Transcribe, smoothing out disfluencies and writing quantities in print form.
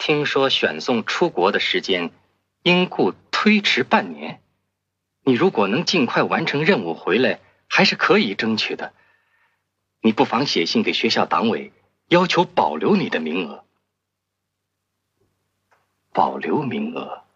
听说选送出国的时间因故推迟半年，你如果能尽快完成任务回来，还是可以争取的。你不妨写信给学校党委，要求保留你的名额。保留名额。